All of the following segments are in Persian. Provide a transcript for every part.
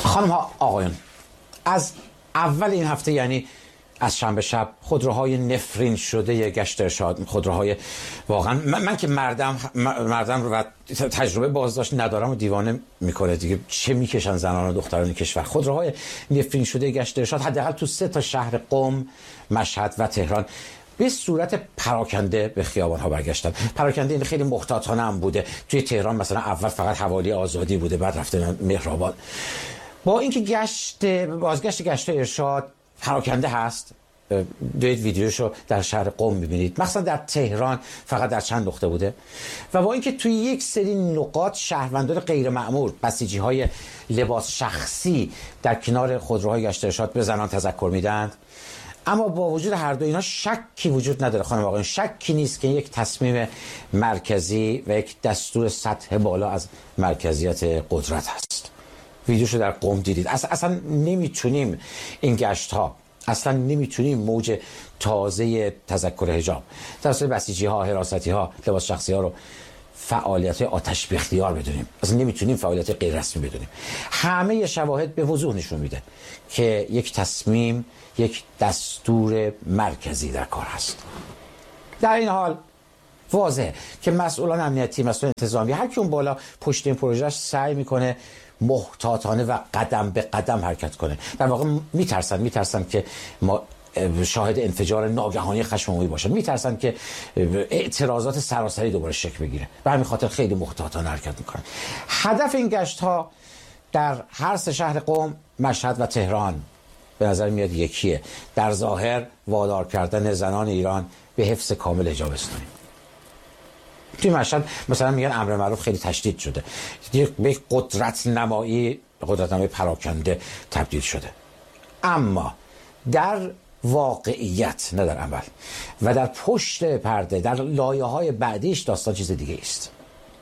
خانم ها آقایون، از اول این هفته، یعنی از شنبه شب، خودروهای نفرین شده گشت ارشاد، خودروهای واقعا من که مردم رو و تجربه بازداشت ندارم و دیوانه میکنه دیگه. چه میکشن زنان و دختران کشور. خودروهای نفرین شده گشت ارشاد حداقل تو 3 تا شهر قم، مشهد و تهران به صورت پراکنده به خیابان ها برگشتن. پراکنده این خیلی محتاطانه هم بوده. توی تهران مثلا اول فقط حوالی آزادی بوده، بعد رفته مهرآباد. با اینکه بازگشت گشت ارشاد پراکنده هست، دوید ویدیوشو در شهر قم میبینید، مثلا در تهران فقط در چند نقطه بوده. و با اینکه توی یک سری نقاط شهروندان غیر مأمور، بسیجی های لباس شخصی در کنار خودروهای گشت ارشاد به زنان تذکر میدند، اما با وجود هر دو اینا شکی وجود نداره خانم آقایون، شکی نیست که یک تصمیم مرکزی و یک دستور سطح بالا از مرکزیت قدرت هست. ویدیوشو در قم دیدید. اصلا نمیتونیم این گشت ها، اصلا نمیتونیم موج تازه تذکر حجاب توسط بسیجی ها، حراستی ها، لباس شخصی ها رو فعالیت آتش به اختیار بدونیم. اصلا نمیتونیم فعالیت غیر رسمی بدونیم. همه شواهد به وضوح نشون میده که یک تصمیم، یک دستور مرکزی در کار هست. در این حال واضحه که مسئولان امنیتی، مسئولان انتظامی، هر کی اون بالا پشت این پروژهش سعی میکنه محتاطانه و قدم به قدم حرکت کنه. در واقع میترسن که ما شاهد انفجار ناگهانی خشم عمومی باشن، میترسن که اعتراضات سراسری دوباره شکل بگیره. به همین خاطر خیلی محتاطانه حرکت میکنن. هدف این گشت ها در هر 3 شهر قم، مشهد و تهران به نظر میاد یکیه: در ظاهر وادار کردن زنان ایران به حفظ کامل حجاب اسلامی. توی مشهد مثلا میگن امر معروف خیلی تشدید شده، به قدرت نمایی پراکنده تبدیل شده. اما در واقعیت، نه در عمل و در پشت پرده، در لایه‌های بعدیش داستان چیز دیگه است.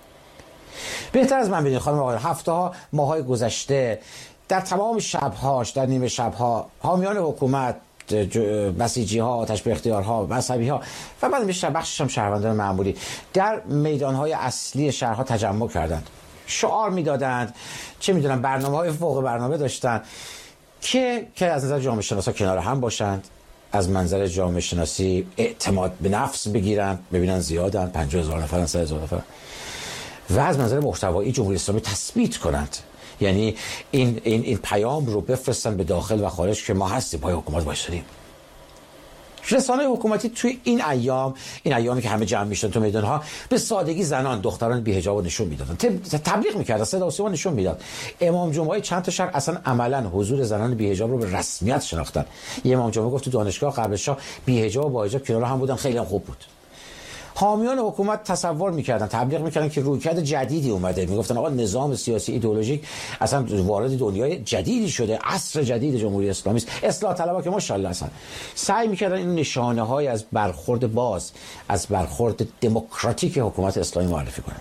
بهتر از من بدونید خانم آقایان، هفته‌ها، ماه‌های گذشته در تمام شب‌هاش، در نیمه شب‌ها، حامیان حکومت، بسیجی ها، آتش به اختیار ها، مذهبی ها و بعد بیشتر بخشش هم شهروندان معمولی در میدان های اصلی شهرها تجمع کردند، شعار میدادند، چه میدونم برنامه‌های فوق برنامه داشتن که از نظر جامعه شناسا کنار هم باشند، از منظر جامعه شناسی اعتماد به نفس بگیرن، ببینن زیادن، 50,000 نفرن، 100,000 نفر، و از منظر محتوایی جمهوری اسلامی تثبیت کنند. یعنی این پیام رو بفرستن به داخل و خارج که ما هستیم، پای حکومت وایسادیم. رسانه حکومتی توی این ایامی که همه جمع میشدن تو میدانها، به سادگی زنان، دختران بی‌حجاب نشون میدادن، تبلیغ میکردن، صدا و سیما نشون میداد. امام جمعه چند تا شهر اصلا عملا حضور زنان بی‌حجاب رو به رسمیت شناختن. یه امام جمعه گفت تو دانشگاه قبل شاه بی‌حجاب و با حجاب کنار هم بودن، خیلی هم خوب بود. حامیان حکومت تصور میکردن، تبلیغ میکردن که رویکرد جدیدی اومده، میگفتن آقا نظام سیاسی ایدئولوژیک اصلا وارد دنیای جدیدی شده، عصر جدید جمهوری اسلامی است، اصلاح طلبها که ماشاءالله اصلا سعی میکردن این نشانه‌های از برخورد باز، از برخورد دموکراتیک حکومت اسلامی معرفی کنند.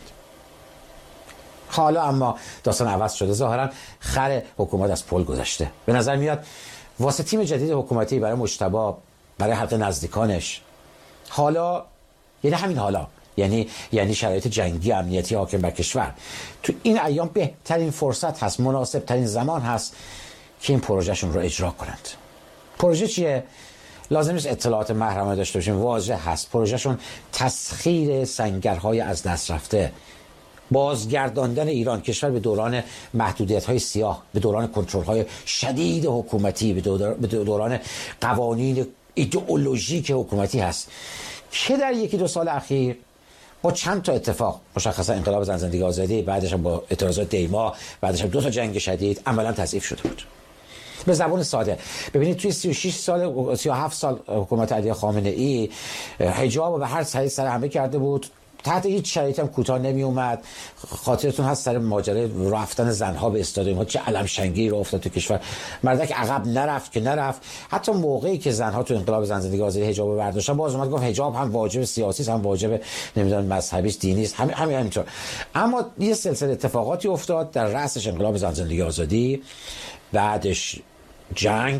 حالا اما داستان عوض شده، ظاهرا خر حکومت از پل گذشته. به نظر میاد واسه تیم جدید حکومتی برای مجتبی، برای حلقه نزدیکانش، حالا یعنی شرایط جنگی امنیتی حاکم بر کشور، تو این ایام بهترین فرصت هست، مناسب ترین زمان هست که این پروژهشون رو اجرا کنند. پروژه چیه؟ لازم نیست اطلاعات محرمانه داشته باشیم، واضح هست. پروژهشون تسخیر سنگرهای از دست رفته، بازگرداندن ایران کشور به دوران محدودیت‌های سیاه، به دوران کنترل‌های شدید حکومتی، به دوران قوانین ایدئولوژیک حکومتی هست که در 1-2 سال اخیر با چند تا اتفاق، مشخصا انقلاب زن زندگی آزادی، بعدش هم با اعتراضات دیما، بعدش هم 2 تا جنگ شدید، عملا تضعیف شده بود. به زبان ساده ببینید توی 37 سال حکومت علی خامنه ای حجاب به هر صحیح سر همه کرده بود، تحت هیچ شرایطی هم کوتاه نمی اومد. خاطرتون هست سر ماجرای رفتن زنها به استادیوم ها چه علم شنگی رو افتاد تو کشور، مردک عقب نرفت. حتی موقعی که زنها تو انقلاب زن زندگی آزادی حجاب برداشتن، باز اومد گفت حجاب هم واجب سیاسی است، هم واجب نمیدونم مذهبی است، دینی است، همینطور. اما یه سلسله اتفاقاتی افتاد در رأسش انقلاب زن زندگی آزادی، بعدش جنگ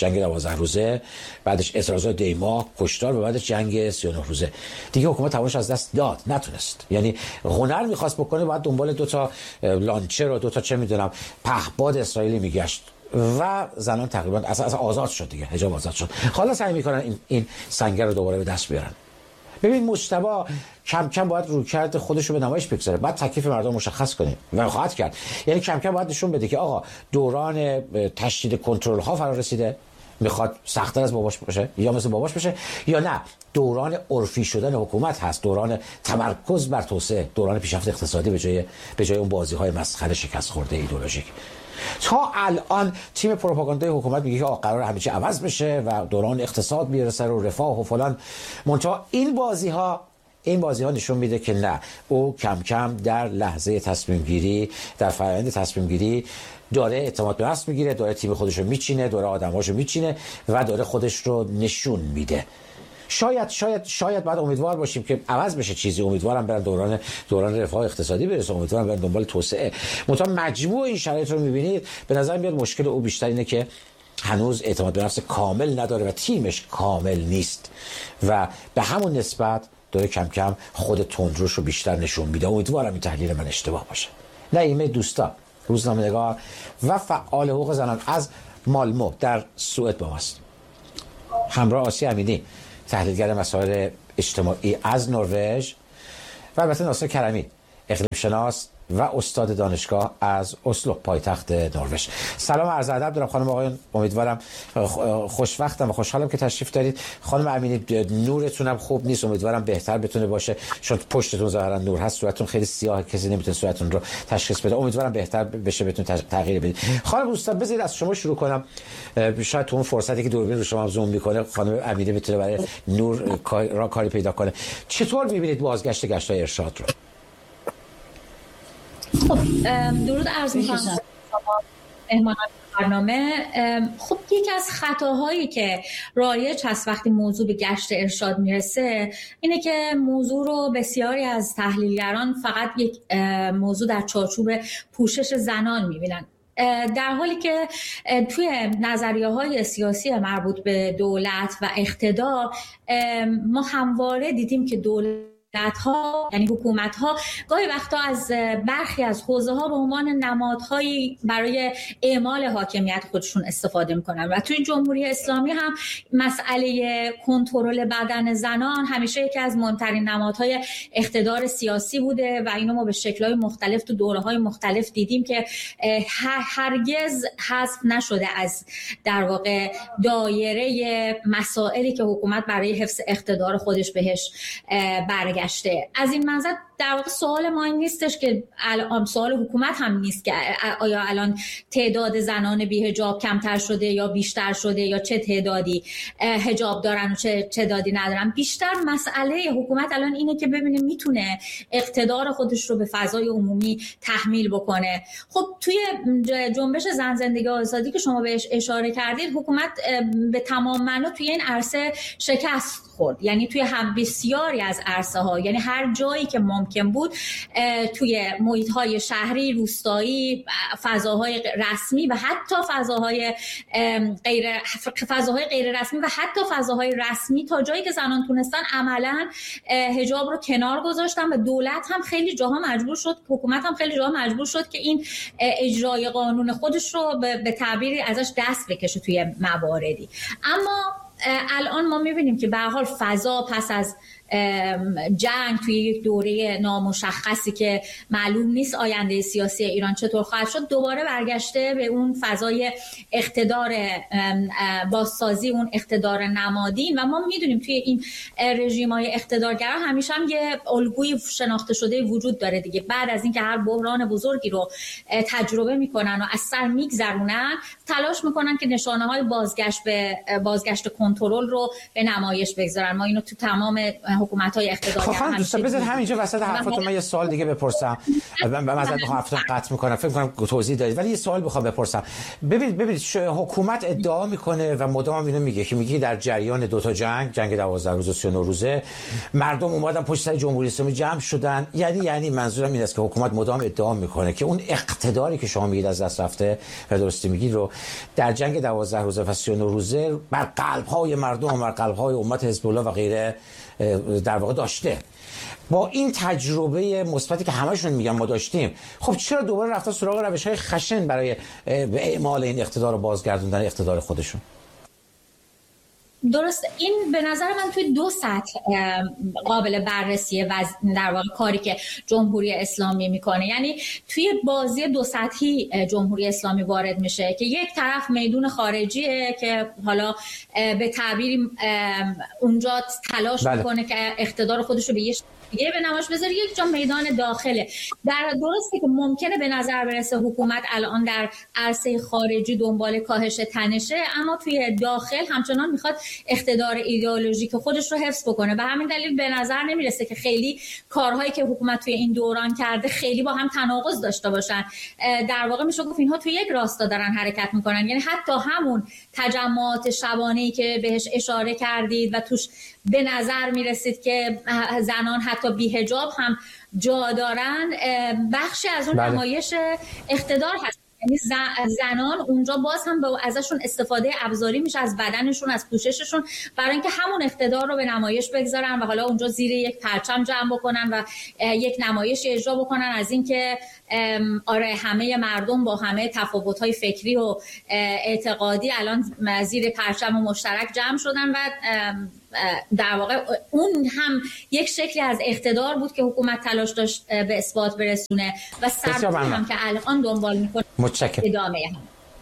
جنگ 12 روزه، بعدش اعتراضات دیما، کشتار و بعدش جنگ 39 روزه. دیگه حکومت توانش از دست داد، نتونست. یعنی هنر می‌خواست بکنه، بعد دنبال 2 تا لانچر و 2 تا چه می‌دونم پهپاد اسرائیلی میگشت و زنان تقریبا از آزاد شد دیگه، حجاب آزاد شد. حالا سعی می‌کنن این سنگر رو دوباره به دست بیارن. ببین مجتبی کم کم باید رویکرد خودش رو به نمایش بگذاره، بعد تکلیف مردم مشخص کنه و خواهد کرد. یعنی کم کم باید نشون بده که آقا دوران تشدید کنترل ها فرا رسیده، میخواد سخت‌تر از باباش باشه یا مثل باباش بشه، یا نه دوران عرفی شدن حکومت هست، دوران تمرکز بر توسعه، دوران پیشرفت اقتصادی به جای اون بازی‌های مسخره شکست خورده ایدئولوژیک. تا الان تیم پروپاگاندای حکومت میگه که قرار همه چی عوض بشه و دوران اقتصاد برسه و رفاه و فلان. منتها این بازی ها نشون میده که نه، او کم کم در لحظه تصمیم گیری، در فرآیند تصمیم گیری داره اعتماد به نفس میگیره، داره تیم خودش رو میچینه، داره آدماشو میچینه و داره خودش رو نشون میده. شاید بعد امیدوار باشیم که عوض بشه چیزی، امیدوارم برن دوران رفاه اقتصادی برسه، امیدوارم برن دنبال توسعه. منتها مجموع این شرایط رو میبینید، به نظر میاد مشکل او بیشتر اینه که هنوز اعتماد به نفس کامل نداره و تیمش کامل نیست و به همون نسبت داره کم کم خود تندروش رو بیشتر نشون میده. امیدوارم این تحلیل من اشتباه باشه. نعیمه دوستا، روزنامه‌نگار و فعال حقوق زنان از مالمو در سوئد با ماست. همراه آسیا امینی، تحلیلگر مسائل اجتماعی از نروژ و البته ناصر کرمی، اقلیم شناس و استاد دانشگاه از اسلو، پایتخت نروژ. سلام و عرض ادب دارم خانم آقایان، امیدوارم خوشوقتم و خوشحالم که تشریف دارید. خانم امینی نورتونم خوب نیست، امیدوارم بهتر بتونه باشه، چون پشتتون ظاهرا نور هست، صورتتون خیلی سیاه، کسی نمیتونه صورتتون رو تشخیص بده. امیدوارم بهتر بشه، بتونه تغییر بدید. خانم دوستان بذارید از شما شروع کنم، شاید تو اون فرصتی که دوربین رو شما زوم میکنه خانم امینی بتونه برای نور کاری پیدا کنه. چطور میبینید بازگشت گشت‌های ارشاد رو؟ خب درود عرض می‌کنم مهمانان برنامه. خب یکی از خطاهایی که رایج هست وقتی موضوع به گشت ارشاد میرسه اینه که موضوع رو بسیاری از تحلیلگران فقط یک موضوع در چارچوب پوشش زنان میبینن، در حالی که توی نظریه‌های سیاسی مربوط به دولت و اقتدار ما همواره دیدیم که دولت‌ها یعنی حکومت‌ها گاهی وقتا از برخی از حوزه‌ها به عنوان نمادهایی برای اعمال حاکمیت خودشون استفاده می‌کنن و توی جمهوری اسلامی هم مسئله کنترل بدن زنان همیشه یکی از مهمترین نمادهای اقتدار سیاسی بوده و اینو ما به شکل‌های مختلف تو دوره‌های مختلف دیدیم که هرگز حذف نشده از در واقع دایره مسائلی که حکومت برای حفظ اقتدار خودش بهش برگشته. از این منظر در واقع سوال ما این نیستش که سوال حکومت هم نیست که آیا الان تعداد زنان بی حجاب کمتر شده یا بیشتر شده یا چه تعدادی حجاب دارن و چه تعدادی ندارن. بیشتر مسئله حکومت الان اینه که ببینه میتونه اقتدار خودش رو به فضای عمومی تحمیل بکنه. خب توی جنبش زن زندگی آزادی که شما بهش اشاره کردید، حکومت به تمام معنا توی این عرصه شکست خورد، یعنی توی هم بسیاری از عرصه ها، یعنی هر جایی که ممکن بود توی محیط های شهری، روستایی، فضاهای رسمی و حتی فضاهای غیر رسمی و حتی فضاهای رسمی، تا جایی که زنان تونستن عملا حجاب رو کنار گذاشتن و دولت هم خیلی جاها مجبور شد، حکومت هم خیلی جاها مجبور شد که این اجرای قانون خودش رو به تعبیری ازش دست بکشه توی مواردی. اما الان ما میبینیم که به هر حال فضا پس از جنگ توی یک دوره نامشخصی که معلوم نیست آینده سیاسی ایران چطور خواهد شد، دوباره برگشته به اون فضای اقتدار بازسازی، اون اقتدار نمادین. و ما میدونیم توی این رژیم‌های اقتدارگرا همیشه هم یه الگوی شناخته شده وجود داره دیگه. بعد از اینکه هر بحران بزرگی رو تجربه میکنن و از سر میگذرونن، تلاش میکنن که نشانه‌های بازگشت کنترل رو به نمایش بگذارن. ما اینو تو تمام حکومت‌های اقتداری خب دوستان بذارید همینجا وسط حرفتون من یه سوال دیگه بپرسم. من مثلا میخوام حرفتون قطع میکنم، فکر کنم توضیح دادید، ولی یه سوال میخوام بپرسم. ببینید حکومت ادعا میکنه و مدام اینو میگه در جریان دو تا جنگ 12 روزه و 39 روزه مردم اومدن پشت سر جمهوری اسلامی جمع شدن. یعنی منظورم این است که حکومت مدام ادعا میکنه که اون اقتداری که شما میگید از دست رفته و درستی میگید رو در جنگ 12 روزه و 39 روزه بر قلب‌های مردم و بر قلب‌های امت حزب الله و غیره در واقع داشته. با این تجربه مثبتی که همشون میگن ما داشتیم، خب چرا دوباره رفتن سراغ روش‌های خشن برای اعمال این اقتدار و بازگردوندن اقتدار خودشون؟ درست، این به نظر من توی دو سطح قابل بررسیه و در واقع کاری که جمهوری اسلامی میکنه. یعنی توی بازی دو سطحی جمهوری اسلامی وارد میشه که یک طرف میدون خارجیه که حالا به تعبیری اونجا تلاش میکنه که اقتدار خودش رو به یه دیگه به نمایش بذاره، یک جا میدان داخله. درسته که ممکنه به نظر برسه حکومت الان در عرصه خارجی دنبال کاهش تنشه، اما توی داخل همچنان میخواد اقتدار ایدئولوژیک خودش رو حفظ بکنه. به همین دلیل به نظر نمیرسه که خیلی کارهایی که حکومت توی این دوران کرده خیلی با هم تناقض داشته باشن. در واقع میشه گفت اینها توی یک راستا دارن حرکت میکنن. یعنی حتی همون تجمعات شبانه‌ای که بهش اشاره کردید و توش به نظر میرسید که زنان حتی بی‌حجاب هم جا دارن، بخشی از اون نمایش اقتدار هست. یعنی زنان اونجا باز هم ازشون استفاده ابزاری میشه، از بدنشون، از پوشششون، برای اینکه همون اقتدار رو به نمایش بگذارن و حالا اونجا زیر یک پرچم جمع بکنن و یک نمایش اجرا بکنن از اینکه آره همه مردم با همه تفاوت‌های فکری و اعتقادی الان زیر پرچم مشترک جمع شدن و در واقع اون هم یک شکلی از اقتدار بود که حکومت تلاش داشت به اثبات برسونه و سرکوبی هم که الان دنبال میکنه ادامه هم.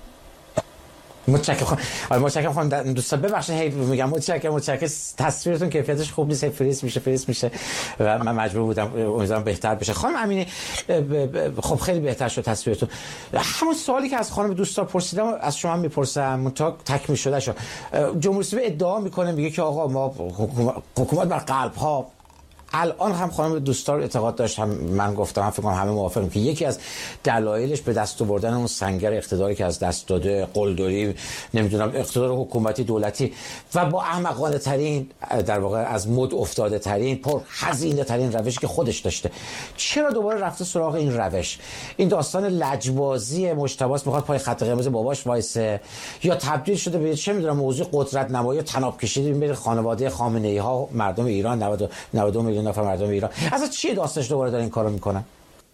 متشکرم خانم. دوستان ببخشید میگم متشکرم تصویرتون کیفیتش خوب نیست، فریز میشه و من مجبور بودم، امیدوارم بهتر بشه. خانم امینی خب خیلی بهتر شد تصویرتون. همون سوالی که از خانم دوستان پرسیدم از شما میپرسم تا تکمیل شده شد. جمهوری اسلامی ادعا میکنه میگه که آقا ما حکومت بر قلب ها. الان هم خانم دوستان اعتقاد داشت، هم من گفتم، هم فکر کنم همه موافقیم که یکی از دلایلش به دست آوردن اون سنگر اقتداری که از دست داده، قلدری، نمیدونم اقتدار حکومتی دولتی و با احمقانه ترین در واقع از مد افتاده ترین پر هزینه ترین روشی که خودش داشته. چرا دوباره رفته سراغ این روش؟ این داستان لجبازی مجتباست، میخواد پای خط قرمز باباش وایسه، یا تبدیل شده به چه میدونم موضوع قدرت نمایی و تناب کشیدن بین خانواده خامنه‌ای ها، مردم ایران 92 میلیون نفر مردم ایران. اصلا چیه داستانش دوباره داره این کارو میکنن؟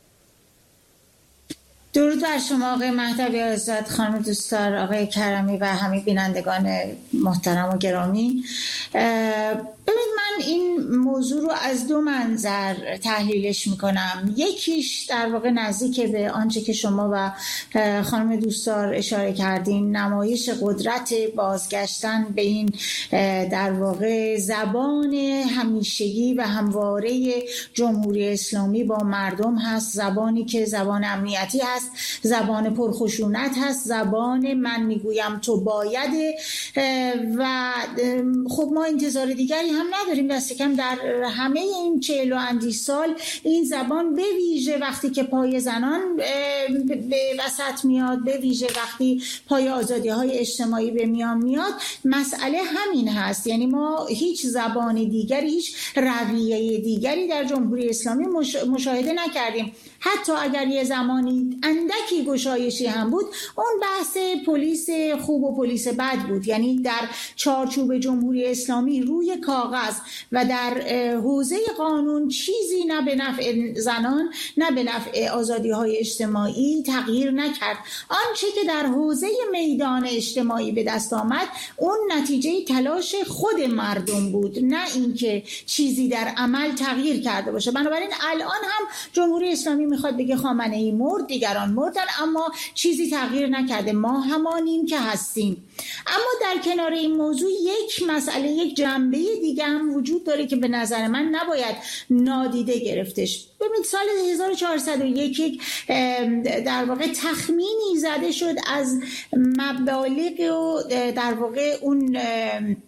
درود بر شما آقای مهدوی آزاد، خانم دوستدار، آقای کرمی و همه بینندگان محترم و گرامی. ببینید من این موضوع رو از دو منظر تحلیلش میکنم. یکیش در واقع نزدیک به آنچه که شما و خانم دوستدار اشاره کردین، نمایش قدرت بازگشتن به این در واقع زبان همیشگی و همواره جمهوری اسلامی با مردم هست، زبانی که زبان امنیتی هست، زبان پرخشونت هست، زبان من میگویم تو باید. و خب ما انتظار دیگری هم نداریم، دست کم در همه این 40 و اندی سال این زبان به ویژه وقتی که پای زنان به وسط میاد، به ویژه وقتی پای آزادی های اجتماعی به میان میاد، مسئله همین هست. یعنی ما هیچ زبان دیگری، هیچ رویه دیگری در جمهوری اسلامی مشاهده نکردیم. حتی اگر یه زمانی اندکی گشایشی هم بود، اون بحث پلیس خوب و پلیس بد بود. یعنی در چارچوب جمهوری اسلامی روی کاغذ و در حوزه قانون چیزی نه به نفع زنان نه به نفع آزادی‌های اجتماعی تغییر نکرد. آنچه که در حوزه میدان اجتماعی به دست آمد، اون نتیجه تلاش خود مردم بود، نه اینکه چیزی در عمل تغییر کرده باشه. بنابراین الان هم جمهوری اسلامی میخواد بگه خامنه‌ای مرد، دیگران مردن، اما چیزی تغییر نکرده، ما همانیم که هستیم. اما در کنار این موضوع یک مسئله، یک جنبه دیگه هم وجود داره که به نظر من نباید نادیده گرفتش. ببینید سال 1401 در واقع تخمینی زده شد از مبالغ و در واقع اون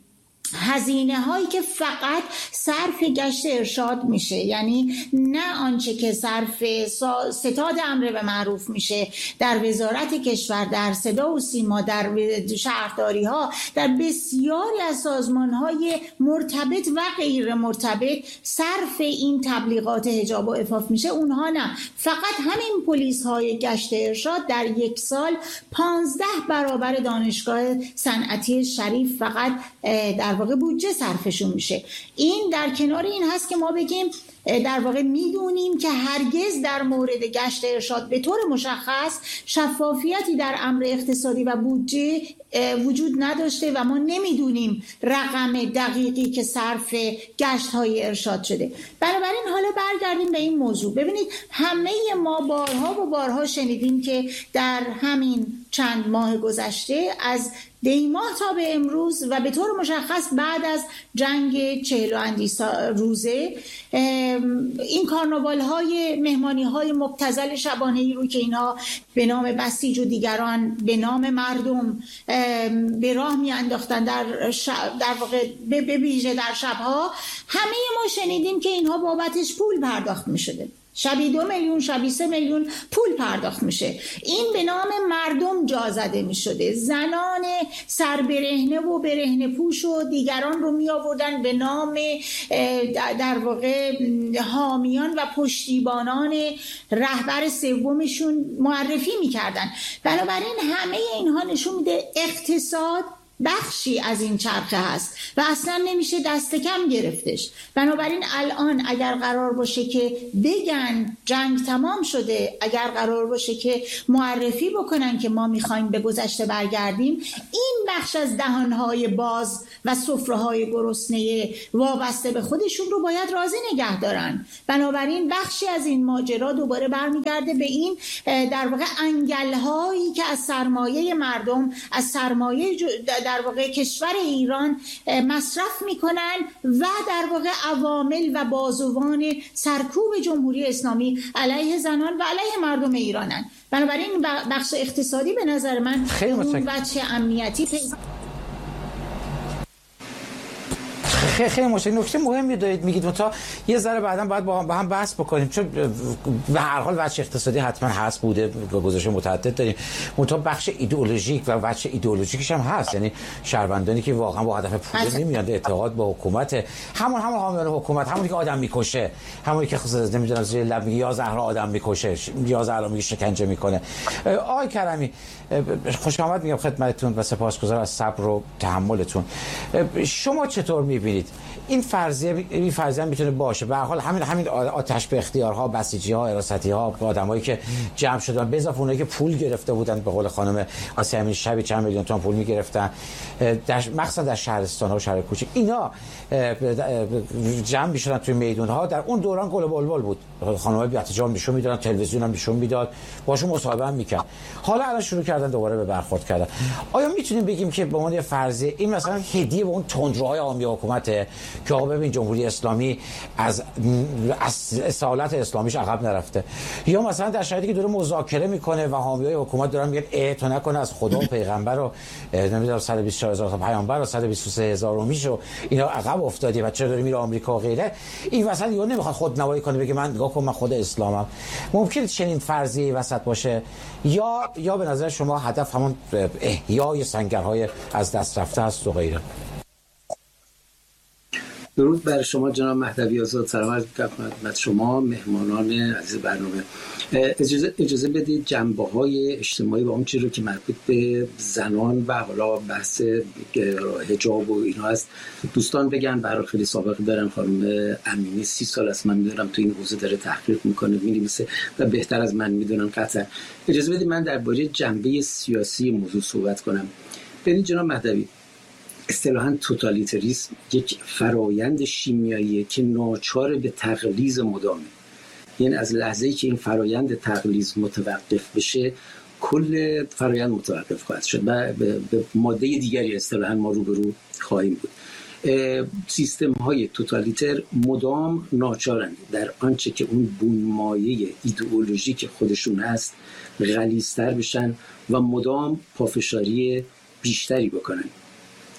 هزینه هایی که فقط صرف گشت ارشاد میشه، یعنی نه آنچه که صرف ستاد امر به معروف میشه در وزارت کشور، در صدا و سیما، در شهرداری ها، در بسیاری از سازمان های مرتبط و غیر مرتبط صرف این تبلیغات حجاب و عفاف میشه. اونها نه، فقط همین پلیس های گشت ارشاد در یک سال 15 برابر دانشگاه صنعتی شریف فقط در واقع بودجه صرفشون میشه. این در کنار این هست که ما بگیم در واقع میدونیم که هرگز در مورد گشت ارشاد به طور مشخص شفافیتی در امر اقتصادی و بودجه وجود نداشته و ما نمیدونیم رقم دقیقی که صرف گشت های ارشاد شده. بنابراین حالا برگردیم به این موضوع. ببینید همه ما بارها و بارها شنیدیم که در همین چند ماه گذشته از دیماه تا به امروز و به طور مشخص بعد از جنگ 40 و اندی روزه این کارناوال های مهمانی های مبتذل شبانه‌ای رو که اینا به نام بسیج و دیگران به نام مردم به راه می انداختن در واقع به ویژه در شبها، همه ما شنیدیم که اینها بابتش پول پرداخت می شده. شبی 2 میلیون، شبی 3 میلیون پول پرداخت میشه. این به نام مردم جا زده میشده. زنان سربرهنه و برهنه پوش و دیگران رو می آوردن به نام در واقع حامیان و پشتیبانان رهبر سومشون معرفی میکردن. بنابراین همه اینها نشون میده اقتصاد بخشی از این چرخه هست و اصلا نمیشه دست کم گرفتش. بنابراین الان اگر قرار باشه که بگن جنگ تمام شده، اگر قرار باشه که معرفی بکنن که ما میخوایم به گذشته برگردیم، این بخش از دهانهای باز و سفره‌های گرسنه وابسته به خودشون رو باید راضی نگه دارن. بنابراین بخشی از این ماجرا دوباره برمیگرده به این در واقع انگل‌هایی که از سرمایه مردم، از سرمایه در واقع کشور ایران مصرف میکنن و در واقع عوامل و بازوان سرکوب جمهوری اسلامی علیه زنان و علیه مردم ایرانن. بنابراین بخش اقتصادی به نظر من اون بچه امنیتی خیلی نکته مهمی دارید میگید تا یه ذره بعداً باید با هم بحث بکنیم، چون به هر حال بخش اقتصادی حتما هست، بوده، گزارش متعدد داریم، منتها بخش ایدئولوژیک و بخش ایدئولوژیکش هم هست، یعنی شهروندانی که واقعا با هدف پول نمیاد، اعتقاد به حکومت، همون حامیان حکومت، همونی که آدم میکشه، همونی که خصوصا نمیدونم زیر لب میگه یا زهرا آدم میکشه یا زهرا میگه شکنجه میکنه. آقای کرمی خوش آمد میگم خدمتتون و سپاسگزارم از صبر و تحملتون. شما چطور میبینید این فرضیه میتونه باشه؟ به هر حال همین آتش به اختیارها، بسیجی‌ها، حراستی‌ها، آدمایی که جمع شدن، به اضافه اونایی که پول گرفته بودن، به قول خانم آسیه امینی شبی چند میلیون تومان پول میگرفتن، مخصوصا در شهرستان‌ها و شهر کوچیک، اینا جمع میشدن توی میدون‌ها. در اون دوران گل و بلبل بود، خانم‌ها بی‌احتجام نشون میدادن، تلویزیون هم نشون میداد، باشون مصاحبه هم میکرد. حالا الان شروع کردن دوباره به برخورد کردن. آیا میتونیم بگیم که به عنوان فرضیه این مثلا هدیه به اون تندروهای عامی حکومته که آقا ببین جمهوری اسلامی از اصالت اسلامیش عقب نرفته، یا مثلا در شرایطی که داره مذاکره میکنه و حامیای حکومت دارن میگن تو نکنه از خدا و پیغمبر و نمیدونم 124,000 تا پیامبر و 123,000 میشو اینا عقب افتادی و چرا داره میره آمریکا و غیره، این وسط یهو نمیخواد خودنمایی کنه بگه من نگاه کن من خود اسلامم. ممکنه چنین فرضیه‌ای وسط باشه، یا به نظر شما هدف همون احیای سنگرهای از دست رفته است و غیره؟ درود بر شما جناب مهدوی آزاد، سلام عرض می‌کنم شما مهمانان عزیز برنامه. اجازه بدید جنبه‌های اجتماعی و اون چیزی رو که مربوط به زنان و حالا بحث حجاب و اینا هست دوستان بگن. برای خیلی سابقه دارم، خانم امینی 30 سال است من میدونم تو این حوزه داره تحقیق میکنه، می‌نویسه و بهتر از من میدونم قطعا. اجازه بدید من درباره جنبه سیاسی موضوع صحبت کنم. ببینید جناب مهدوی، اصطلاحاً توتالیتاریسم یک فرایند شیمیاییه که ناچار به تقلیز مدامه. یعنی از لحظه‌ای که این فرایند تقلیز متوقف بشه کل فرایند متوقف خواهد شد و به ماده دیگری اصطلاحاً ما روبرو خواهیم بود. سیستم‌های توتالیتر مدام ناچارند در آنچه که اون بنمایه ایدئولوژیک خودشون هست غلیظ‌تر بشن و مدام پافشاری بیشتری بکنن.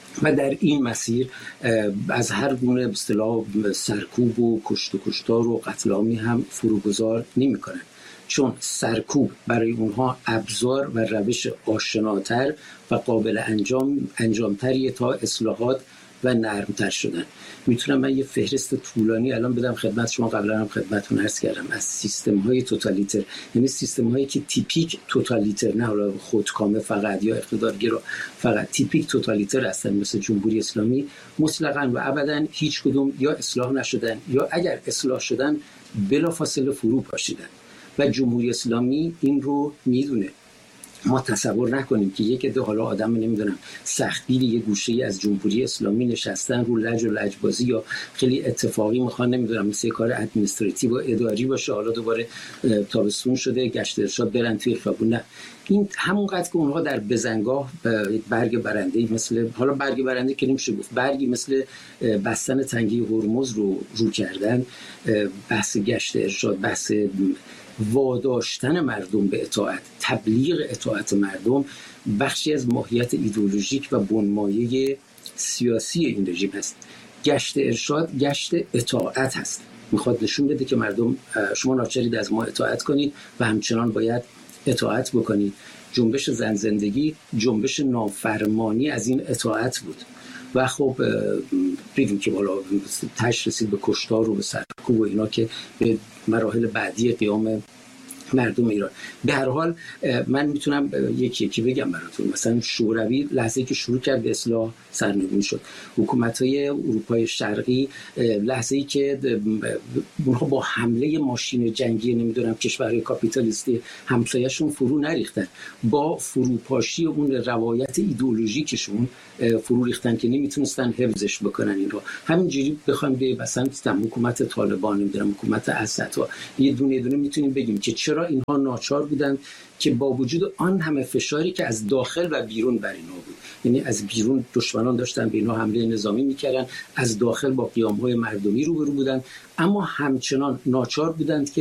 و در این مسیر از هر گونه به اصطلاح سرکوب و کشت و کشتار و قتل عامی هم فروگذار نمی‌کنند، چون سرکوب برای اونها ابزار و روش آشناتر و قابل انجامتریه تا اصلاحات و نرمتر شدن. میتونم من یه فهرست طولانی الان بدم خدمت شما، قبلا هم خدمتتون عرض کردم، از سیستم های توتالیتر، یعنی سیستم هایی که تیپیک توتالیتر، نه حالا خودکامه فقط یا اقتدارگرا فقط، تیپیک توتالیتر هستن مثل جمهوری اسلامی، مطلقاً و ابداً هیچ کدوم یا اصلاح نشدن یا اگر اصلاح شدن بلافاصله فرو پاشیدن و جمهوری اسلامی این رو میدونه. ما تصور نکنیم که یک عده حالا آدم نمیدونم سختگیری یه گوشه‌ای از جمهوری اسلامی نشستن رو لج و لجبازی یا خیلی اتفاقی میخوان نمیدونم مثل کار ادمنستراتیو و اداری باشه، حالا دوباره تابستون شده گشت ارشاد برن توی خیابون. نه، این همونقدر که اونها در بزنگاه برگ برنده‌ای مثل، حالا برگ برنده که نمیشه گفت، برگی مثل بستن تنگه هرمز رو کردن، بحث گشت ارشاد، بحث واداشتن مردم به اطاعت، تبلیغ اطاعت مردم، بخشی از ماهیت ایدئولوژیک و بنمایه سیاسی این رژیم هست. گشت ارشاد گشت اطاعت هست، میخواد نشون بده که مردم شما ناچارید از ما اطاعت کنید و همچنان باید اطاعت بکنید. جنبش زن زندگی جنبش نافرمانی از این اطاعت بود و خب دیدیم که بالا تش رسید به کشتار و به سرکوب و اینا که به مراحل بعدی قیام مردم ایران. به هر حال من میتونم یکی بگم براتون، مثلا شوروی لحظه‌ای که شروع کرد به اصلاح سرنگون شد. حکومت‌های اروپای شرقی لحظه‌ای که اونها با حمله ماشین جنگی نمیدونم کشورهای کاپیتالیستی همسایه‌شون فرو نریختن، با فروپاشی اون روایت ایدئولوژیکشون فرو ریختن که نمیتونستن حفظش بکنن. این رو همینجوری بخوام به مثلا حکومت طالبان نمیدونم حکومت اسد و یه دونه میتونیم بگیم که چرا اینها ناچار بودن که با وجود آن همه فشاری که از داخل و بیرون بر اینها بود، یعنی از بیرون دشمنان داشتن به اینها حمله نظامی میکردن، از داخل با قیام‌های مردمی روبرو بودن، اما همچنان ناچار بودند که